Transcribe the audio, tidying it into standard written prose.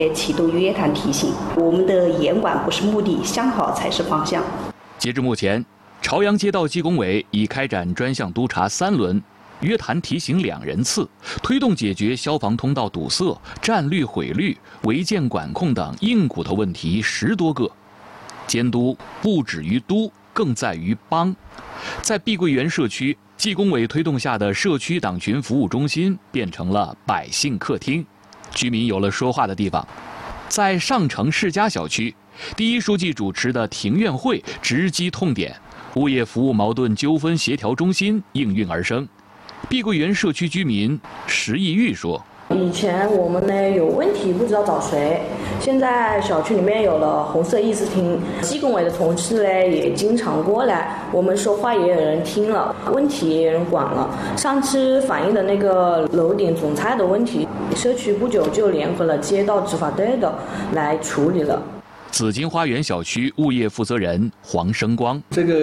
启动约谈提醒。我们的严管不是目的，想好才是方向。 截至目前，朝阳街道技工委已开展专项督查3轮，约谈提醒2人次，推动解决消防通道堵塞、占绿毁绿、违建管控等硬骨头问题10多个。监督不止于督，更在于帮。在碧桂园社区，技工委推动下的社区党群服务中心变成了百姓客厅，居民有了说话的地方。在上城世家小区，第一书记主持的庭院会直击痛点，物业服务矛盾纠纷协调中心应运而生。碧桂园社区居民石义玉说：“ 以前我们呢有问题不知道找谁，现在小区里面有了红色议事厅，技工委的同事呢也经常过来，我们说话也有人听了，问题也有人管了。上次反映的那个楼顶种菜的问题，社区不久就联合了街道执法队的来处理了。” 紫金花园小区物业负责人黄生光：“ 这个